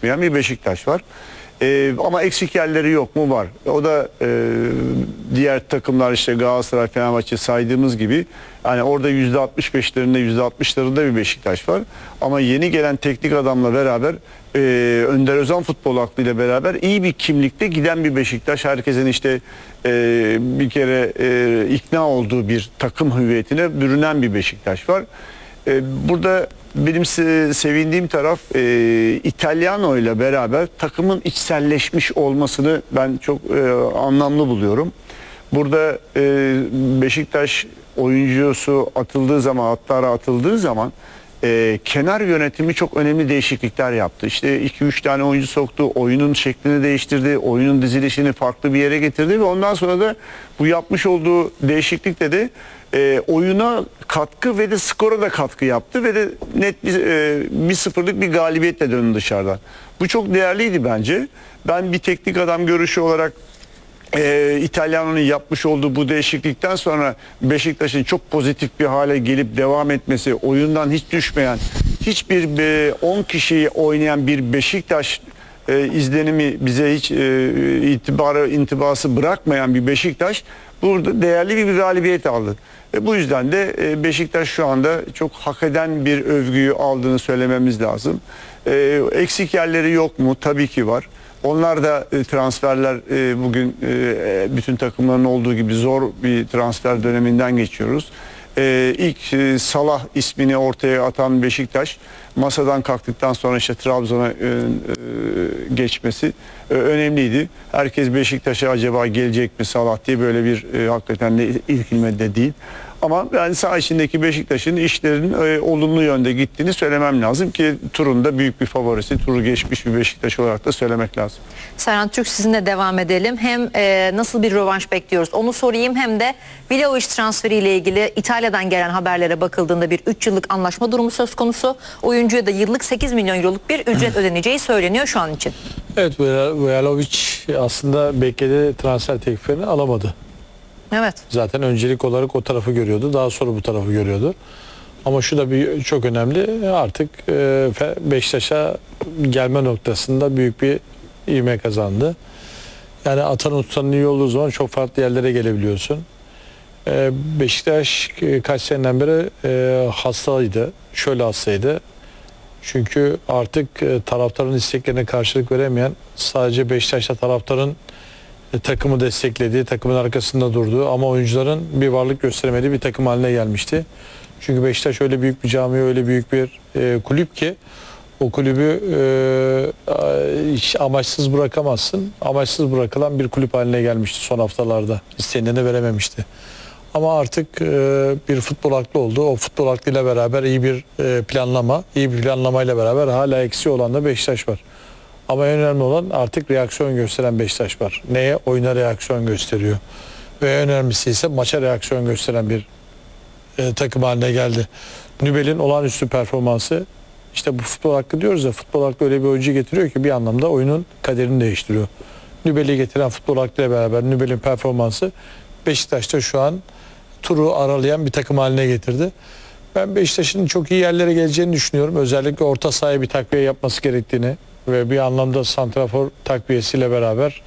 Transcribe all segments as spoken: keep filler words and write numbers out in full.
vazgeçmeyen bir Beşiktaş var. Ee, ama eksik yerleri yok mu? Var. O da e, diğer takımlar işte Galatasaray, Fenerbahçe saydığımız gibi yani orada yüzde altmış beşlerinde yüzde altmışlarında bir Beşiktaş var. Ama yeni gelen teknik adamla beraber e, Önder Özan futbol aklıyla beraber iyi bir kimlikte giden bir Beşiktaş. Herkesin işte e, bir kere e, ikna olduğu bir takım hüviyetine bürünen bir Beşiktaş var. E, burada benim sevindiğim taraf e, İtalyano ile beraber takımın içselleşmiş olmasını ben çok e, anlamlı buluyorum. Burada e, Beşiktaş oyuncusu atıldığı zaman, hatlara atıldığı zaman e, kenar yönetimi çok önemli değişiklikler yaptı. İşte iki üç tane oyuncu soktu, oyunun şeklini değiştirdi, oyunun dizilişini farklı bir yere getirdi ve ondan sonra da bu yapmış olduğu değişiklikle de e, oyuna katkı ve de skora da katkı yaptı ve de net bir e, bir sıfırlık bir galibiyetle döndü dışarıdan. Bu çok değerliydi bence. Ben bir teknik adam görüşü olarak Ee, İtalyano'nun yapmış olduğu bu değişiklikten sonra Beşiktaş'ın çok pozitif bir hale gelip devam etmesi, oyundan hiç düşmeyen, hiçbir on kişiyi oynayan bir Beşiktaş e, izlenimi bize hiç e, itibarı intibası bırakmayan bir Beşiktaş burada değerli bir galibiyet aldı. E, bu yüzden de e, Beşiktaş şu anda çok hak eden bir övgüyü aldığını söylememiz lazım. E, eksik yerleri yok mu? Tabii ki var. Onlar da e, transferler e, bugün e, bütün takımların olduğu gibi zor bir transfer döneminden geçiyoruz. E, ilk e, Salah ismini ortaya atan Beşiktaş masadan kalktıktan sonra işte Trabzon'a e, e, geçmesi e, önemliydi. Herkes Beşiktaş'a acaba gelecek mi Salah diye böyle bir e, hakikaten de irkilmede değil. Ama yani saha içindeki Beşiktaş'ın işlerinin e, olumlu yönde gittiğini söylemem lazım ki turun da büyük bir favorisi, turu geçmiş bir Beşiktaş olarak da söylemek lazım. Serhan Türk, sizinle devam edelim. Hem e, nasıl bir rövanş bekliyoruz onu sorayım, hem de Vlahovic transferiyle ilgili İtalya'dan gelen haberlere bakıldığında bir üç yıllık anlaşma durumu söz konusu. Oyuncuya da yıllık sekiz milyon euroluk bir ücret ödeneceği söyleniyor şu an için. Evet, Vlahovic aslında beklediği transfer tekliflerini alamadı. Evet. Zaten öncelik olarak o tarafı görüyordu. Daha sonra bu tarafı görüyordu. Ama şu da bir çok önemli. Artık e, Beşiktaş'a gelme noktasında büyük bir ivme kazandı. Yani atan tutanın iyi olduğu zaman çok farklı yerlere gelebiliyorsun. E, Beşiktaş e, kaç seneden beri e, hastaydı. Şöyle hastaydı. Çünkü artık e, taraftarın isteklerine karşılık veremeyen, sadece Beşiktaş'ta taraftarın E, takımı desteklediği, takımın arkasında durduğu ama oyuncuların bir varlık gösteremediği bir takım haline gelmişti. Çünkü Beşiktaş öyle büyük bir cami, öyle büyük bir e, kulüp ki o kulübü e, hiç amaçsız bırakamazsın. Amaçsız bırakılan bir kulüp haline gelmişti son haftalarda. İstenileni verememişti. Ama artık e, bir futbol aklı oldu. O futbol aklıyla beraber iyi bir e, planlama, iyi bir planlamayla beraber hala eksiği olan da Beşiktaş var. Ama en önemli olan artık reaksiyon gösteren Beşiktaş var. Neye? Oyuna reaksiyon gösteriyor. Ve en önemlisi ise maça reaksiyon gösteren bir e, takım haline geldi. Nübel'in olağanüstü performansı, işte bu futbol hakkı diyoruz ya, futbol hakkı öyle bir oyuncu getiriyor ki bir anlamda oyunun kaderini değiştiriyor. Nübel'i getiren futbol hakkıyla beraber Nübel'in performansı Beşiktaş'ta şu an turu aralayan bir takım haline getirdi. Ben Beşiktaş'ın çok iyi yerlere geleceğini düşünüyorum. Özellikle orta sahaya bir takviye yapması gerektiğini ve bir anlamda santrafor takviyesiyle beraber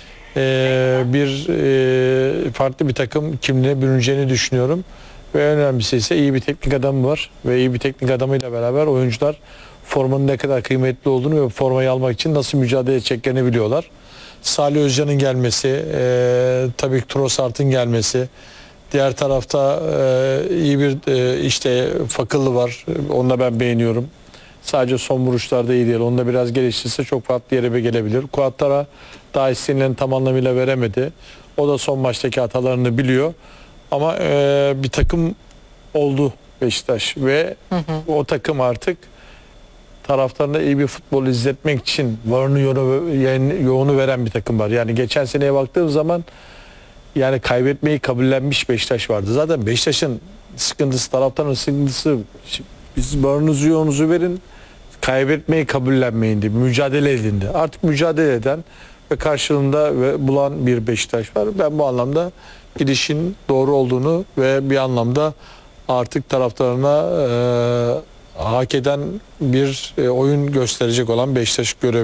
e, bir e, farklı bir takım kimliğine bürüneceğini düşünüyorum. Ve en önemlisi ise iyi bir teknik adamı var ve iyi bir teknik adamıyla beraber oyuncular formanın ne kadar kıymetli olduğunu ve formayı almak için nasıl mücadele edeceklerini biliyorlar. Salih Özcan'ın gelmesi, e, tabii ki Trossard'ın gelmesi, diğer tarafta e, iyi bir e, işte Fakıllı var, onu da ben beğeniyorum. Sadece son vuruşlarda iyi değil. Onu da biraz geliştirse çok farklı yere gelebilir. Kuattara daha istenilen tam anlamıyla veremedi. O da son maçtaki hatalarını biliyor. Ama e, bir takım oldu Beşiktaş ve hı hı. o takım artık taraftarına iyi bir futbol izletmek için varını yoğunu, yoğunu veren bir takım var. Yani geçen seneye baktığım zaman yani kaybetmeyi kabullenmiş Beşiktaş vardı. Zaten Beşiktaş'ın sıkıntısı, taraftarın sıkıntısı, biz varınızı yoğunuzu verin, kaybetmeyi kabullenmeyin diye, mücadele edindi. Artık mücadele eden ve karşılığında ve bulan bir Beşiktaş var. Ben bu anlamda gidişin doğru olduğunu ve bir anlamda artık taraftarına e, hak eden bir e, oyun gösterecek olan Beşiktaş görev.